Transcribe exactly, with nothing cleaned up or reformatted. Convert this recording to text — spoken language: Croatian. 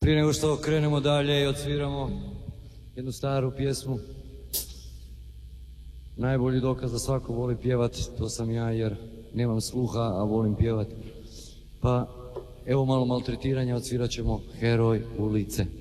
Prije nego što krenemo dalje i odsviramo jednu staru pjesmu, najbolji dokaz da svako voli pjevat, to sam ja jer nemam sluha, a volim pjevat. Pa evo malo maltretiranja, odsvirat ćemo Heroj ulice.